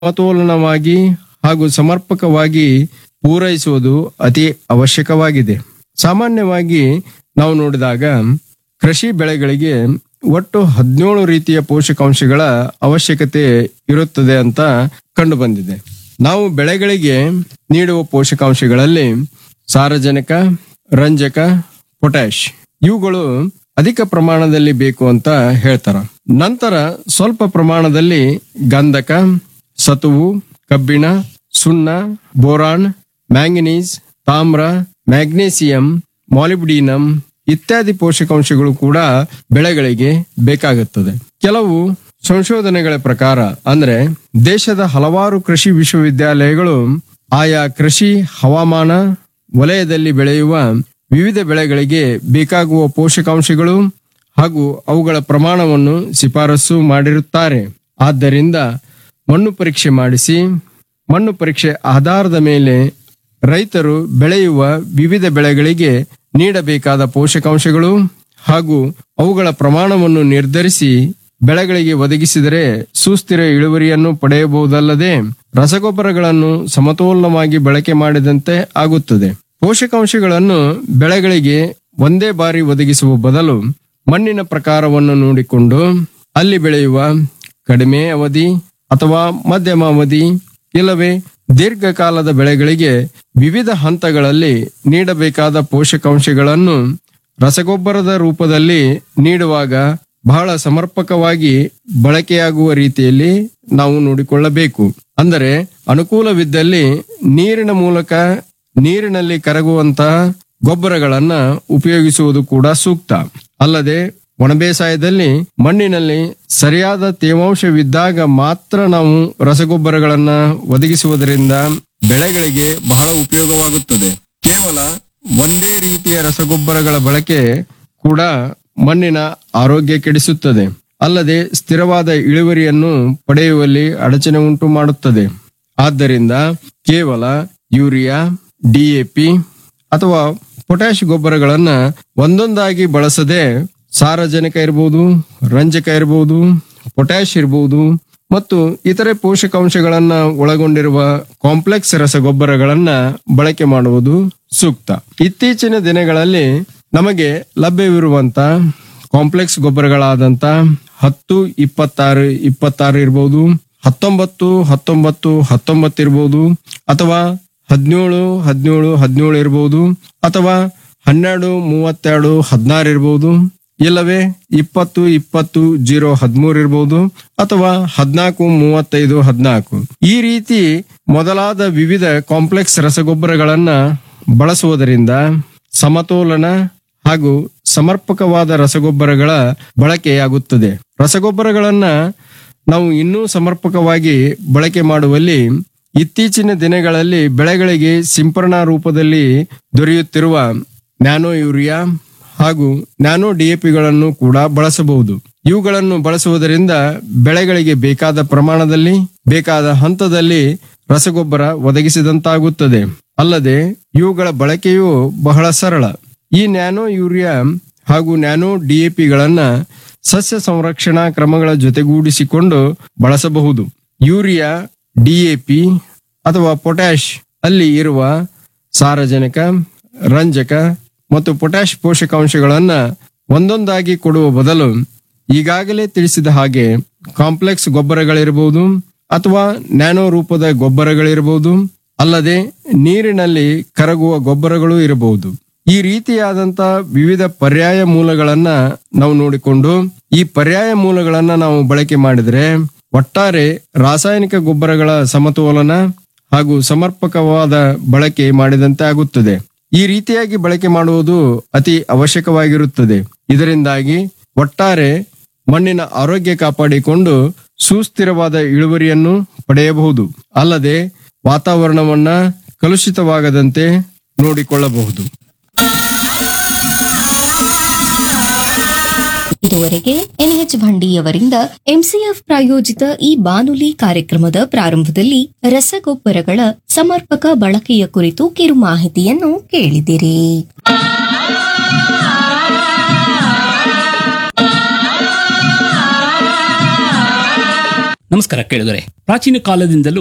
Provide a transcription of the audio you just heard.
ಸಮತೋಲನವಾಗಿ ಹಾಗೂ ಸಮರ್ಪಕವಾಗಿ ಪೂರೈಸುವುದು ಅತಿ ಅವಶ್ಯಕವಾಗಿದೆ. ಸಾಮಾನ್ಯವಾಗಿ ನಾವು ನೋಡಿದಾಗ ಕೃಷಿ ಬೆಳೆಗಳಿಗೆ ಒಟ್ಟು 17 ರೀತಿಯ ಪೋಷಕಾಂಶಗಳ ಅವಶ್ಯಕತೆ ಇರುತ್ತದೆ ಅಂತ ಕಂಡು ಬಂದಿದೆ. ನಾವು ಬೆಳೆಗಳಿಗೆ ನೀಡುವ ಪೋಷಕಾಂಶಗಳಲ್ಲಿ ಸಾರಜನಕ, ರಂಜಕ, ಪೊಟ್ಯಾಶ್ ಇವುಗಳು ಅಧಿಕ ಪ್ರಮಾಣದಲ್ಲಿ ಬೇಕು ಅಂತ ಹೇಳ್ತಾರ. ನಂತರ ಸ್ವಲ್ಪ ಪ್ರಮಾಣದಲ್ಲಿ ಗಂಧಕ, ಸತುವು, ಕಬ್ಬಿಣ, ಸುಣ್ಣ, ಬೋರಾನ್, ಮ್ಯಾಂಗನೀಸ್, ತಾಮ್ರ, ಮ್ಯಾಗ್ನೇಸಿಯಂ, ಮಾಲಿಬ್ಡಿನಮ್ ಇತ್ಯಾದಿ ಪೋಷಕಾಂಶಗಳು ಕೂಡ ಬೆಳೆಗಳಿಗೆ ಬೇಕಾಗುತ್ತದೆ. ಕೆಲವು ಸಂಶೋಧನೆಗಳ ಪ್ರಕಾರ ಅಂದ್ರೆ ದೇಶದ ಹಲವಾರು ಕೃಷಿ ವಿಶ್ವವಿದ್ಯಾಲಯಗಳು ಆಯಾ ಕೃಷಿ ಹವಾಮಾನ ವಲಯದಲ್ಲಿ ಬೆಳೆಯುವ ವಿವಿಧ ಬೆಳೆಗಳಿಗೆ ಬೇಕಾಗುವ ಪೋಷಕಾಂಶಗಳು ಹಾಗೂ ಅವುಗಳ ಪ್ರಮಾಣವನ್ನು ಶಿಫಾರಸು ಮಾಡಿರುತ್ತಾರೆ. ಆದ್ದರಿಂದ ಮಣ್ಣು ಪರೀಕ್ಷೆ ಮಾಡಿಸಿ ಮಣ್ಣು ಪರೀಕ್ಷೆ ಆಧಾರದ ಮೇಲೆ ರೈತರು ಬೆಳೆಯುವ ವಿವಿಧ ಬೆಳೆಗಳಿಗೆ ನೀಡಬೇಕಾದ ಪೋಷಕಾಂಶಗಳು ಹಾಗೂ ಅವುಗಳ ಪ್ರಮಾಣವನ್ನು ನಿರ್ಧರಿಸಿ ಬೆಳೆಗಳಿಗೆ ಒದಗಿಸಿದರೆ ಸುಸ್ಥಿರ ಇಳುವರಿಯನ್ನು ಪಡೆಯಬಹುದಲ್ಲದೆ ರಸಗೊಬ್ಬರಗಳನ್ನು ಸಮತೋಲನವಾಗಿ ಬಳಕೆ ಮಾಡಿದಂತೆ ಆಗುತ್ತದೆ. ಪೋಷಕಾಂಶಗಳನ್ನು ಬೆಳೆಗಳಿಗೆ ಒಂದೇ ಬಾರಿ ಒದಗಿಸುವ ಬದಲು ಮಣ್ಣಿನ ಪ್ರಕಾರವನ್ನು ನೋಡಿಕೊಂಡು ಅಲ್ಲಿ ಬೆಳೆಯುವ ಕಡಿಮೆ ಅವಧಿ ಅಥವಾ ಮಧ್ಯಮ ಅವಧಿ ಇಲ್ಲವೇ ದೀರ್ಘಕಾಲದ ಬೆಳೆಗಳಿಗೆ ವಿವಿಧ ಹಂತಗಳಲ್ಲಿ ನೀಡಬೇಕಾದ ಪೋಷಕಾಂಶಗಳನ್ನು ರಸಗೊಬ್ಬರದ ರೂಪದಲ್ಲಿ ನೀಡುವಾಗ ಬಹಳ ಸಮರ್ಪಕವಾಗಿ ಬಳಕೆಯಾಗುವ ರೀತಿಯಲ್ಲಿ ನಾವು ನೋಡಿಕೊಳ್ಳಬೇಕು. ಅಂದರೆ ಅನುಕೂಲವಿದ್ದಲ್ಲಿ ನೀರಿನ ಮೂಲಕ ನೀರಿನಲ್ಲಿ ಕರಗುವಂತಹ ಗೊಬ್ಬರಗಳನ್ನ ಉಪಯೋಗಿಸುವುದು ಕೂಡ ಸೂಕ್ತ. ಅಲ್ಲದೆ ಒಣಬೇಸಾಯದಲ್ಲಿ ಮಣ್ಣಿನಲ್ಲಿ ಸರಿಯಾದ ತೇವಾಂಶವಿದ್ದಾಗ ಮಾತ್ರ ನಾವು ರಸಗೊಬ್ಬರಗಳನ್ನ ಒದಗಿಸುವುದರಿಂದ ಬೆಳೆಗಳಿಗೆ ಬಹಳ ಉಪಯೋಗವಾಗುತ್ತದೆ. ಕೇವಲ ಒಂದೇ ರೀತಿಯ ರಸಗೊಬ್ಬರಗಳ ಬಳಕೆ ಕೂಡ ಮಣ್ಣಿನ ಆರೋಗ್ಯ ಕೆಡಿಸುತ್ತದೆ. ಅಲ್ಲದೆ ಸ್ಥಿರವಾದ ಇಳುವರಿಯನ್ನು ಪಡೆಯುವಲ್ಲಿ ಅಡಚಣೆ ಉಂಟು ಮಾಡುತ್ತದೆ. ಆದ್ದರಿಂದ ಕೇವಲ ಯೂರಿಯಾ, ಡಿಎಪಿ ಅಥವಾ ಪೊಟ್ಯಾಶ್ ಗೊಬ್ಬರಗಳನ್ನ ಒಂದೊಂದಾಗಿ ಬಳಸದೆ ಸಾರಜನಕ ಇರಬಹುದು, ರಂಜಕ ಇರಬಹುದು, ಪೊಟ್ಯಾಶ್ ಇರಬಹುದು ಮತ್ತು ಇತರೆ ಪೋಷಕಾಂಶಗಳನ್ನ ಒಳಗೊಂಡಿರುವ ಕಾಂಪ್ಲೆಕ್ಸ್ ರಸಗೊಬ್ಬರಗಳನ್ನ ಬಳಕೆ ಮಾಡುವುದು ಸೂಕ್ತ. ಇತ್ತೀಚಿನ ದಿನಗಳಲ್ಲಿ ನಮಗೆ ಲಭ್ಯವಿರುವಂತ ಕಾಂಪ್ಲೆಕ್ಸ್ ಗೊಬ್ಬರಗಳಾದಂತ 10, 26, 26 ಇರಬಹುದು, 19, 19, 19 ಇರಬಹುದು ಅಥವಾ 17, 17, 17 ಇರಬಹುದು ಅಥವಾ 12, 32, 16 ಇರಬಹುದು ಇಲ್ಲವೇ 20, 20, 0, 13 ಇರಬಹುದು ಅಥವಾ 14, 35, 14 ಈ ರೀತಿ ಮೊದಲಾದ ವಿವಿಧ ಕಾಂಪ್ಲೆಕ್ಸ್ ರಸಗೊಬ್ಬರಗಳನ್ನ ಬಳಸುವುದರಿಂದ ಸಮತೋಲನ ಹಾಗೂ ಸಮರ್ಪಕವಾದ ರಸಗೊಬ್ಬರಗಳ ಬಳಕೆಯಾಗುತ್ತದೆ. ರಸಗೊಬ್ಬರಗಳನ್ನ ನಾವು ಇನ್ನೂ ಸಮರ್ಪಕವಾಗಿ ಬಳಕೆ ಮಾಡುವಲ್ಲಿ ಇತ್ತೀಚಿನ ದಿನಗಳಲ್ಲಿ ಬೆಳೆಗಳಿಗೆ ಸಿಂಪರಣಾ ರೂಪದಲ್ಲಿ ದೊರೆಯುತ್ತಿರುವ ನ್ಯಾನೋ ಯೂರಿಯಾ ಹಾಗೂ ನ್ಯಾನೋ ಡಿಎಪಿಗಳನ್ನು ಕೂಡ ಬಳಸಬಹುದು. ಇವುಗಳನ್ನು ಬಳಸುವುದರಿಂದ ಬೆಳೆಗಳಿಗೆ ಬೇಕಾದ ಪ್ರಮಾಣದಲ್ಲಿ ಬೇಕಾದ ಹಂತದಲ್ಲಿ ರಸಗೊಬ್ಬರ ಒದಗಿಸಿದಂತಾಗುತ್ತದೆ. ಅಲ್ಲದೆ ಇವುಗಳ ಬಳಕೆಯು ಬಹಳ ಸರಳ. ಈ ನ್ಯಾನೋ ಯೂರಿಯಾ ಹಾಗೂ ನ್ಯಾನೋ ಡಿಎಪಿಗಳನ್ನ ಸಸ್ಯ ಸಂರಕ್ಷಣಾ ಕ್ರಮಗಳ ಜೊತೆಗೂಡಿಸಿಕೊಂಡು ಬಳಸಬಹುದು. ಯೂರಿಯಾ, ಡಿಎಪಿ ಅಥವಾ ಪೊಟ್ಯಾಶ್ ಅಲ್ಲಿ ಇರುವ ಸಾರಜನಕ, ರಂಜಕ ಮತ್ತು ಪೊಟ್ಯಾಶ್ ಪೋಷಕಾಂಶಗಳನ್ನ ಒಂದೊಂದಾಗಿ ಕೊಡುವ ಬದಲು ಈಗಾಗಲೇ ತಿಳಿಸಿದ ಹಾಗೆ ಕಾಂಪ್ಲೆಕ್ಸ್ ಗೊಬ್ಬರಗಳಿರಬಹುದು ಅಥವಾ ನ್ಯಾನೋ ರೂಪದ ಗೊಬ್ಬರಗಳಿರಬಹುದು, ಅಲ್ಲದೆ ನೀರಿನಲ್ಲಿ ಕರಗುವ ಗೊಬ್ಬರಗಳು ಇರಬಹುದು. ಈ ರೀತಿಯಾದಂತ ವಿವಿಧ ಪರ್ಯಾಯ ಮೂಲಗಳನ್ನ ನಾವು ನೋಡಿಕೊಂಡು ಈ ಪರ್ಯಾಯ ಮೂಲಗಳನ್ನ ನಾವು ಬಳಕೆ ಮಾಡಿದರೆ ಒಟ್ಟಾರೆ ರಾಸಾಯನಿಕ ಗೊಬ್ಬರಗಳ ಸಮತೋಲನ ಹಾಗೂ ಸಮರ್ಪಕವಾದ ಬಳಕೆ ಮಾಡಿದಂತೆ ಆಗುತ್ತದೆ. ಈ ರೀತಿಯಾಗಿ ಬಳಕೆ ಮಾಡುವುದು ಅತಿ ಅವಶ್ಯಕವಾಗಿರುತ್ತದೆ. ಇದರಿಂದಾಗಿ ಒಟ್ಟಾರೆ ಮಣ್ಣಿನ ಆರೋಗ್ಯ ಕಾಪಾಡಿಕೊಂಡು ಸುಸ್ಥಿರವಾದ ಇಳುವರಿಯನ್ನು ಪಡೆಯಬಹುದು. ಅಲ್ಲದೆ ವಾತಾವರಣವನ್ನ ಕಲುಷಿತವಾಗದಂತೆ ನೋಡಿಕೊಳ್ಳಬಹುದು. ಇದುವರೆಗೆ ಎನ್ಎಚ್ ಭಂಡಿಯವರಿಂದ ಎಂಸಿಎಫ್ ಪ್ರಾಯೋಜಿತ ಈ ಬಾನುಲಿ ಕಾರ್ಯಕ್ರಮದ ಪ್ರಾರಂಭದಲ್ಲಿ ರಸಗೊಬ್ಬರಗಳ ಸಮರ್ಪಕ ಬಳಕೆಯ ಕುರಿತು ಕಿರು ಮಾಹಿತಿಯನ್ನು ಕೇಳಿದಿರಿ. ನಮಸ್ಕಾರ ಕೇಳಿದರೆ ಪ್ರಾಚೀನ ಕಾಲದಿಂದಲೂ